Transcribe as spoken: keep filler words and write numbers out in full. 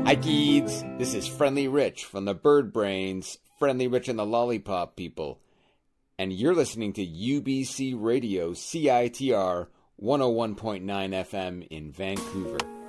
Hi kids, this is Friendly Rich from the Bird Brains, Friendly Rich and the Lollipop People, and you're listening to U B C Radio C I T R one oh one point nine F M in Vancouver.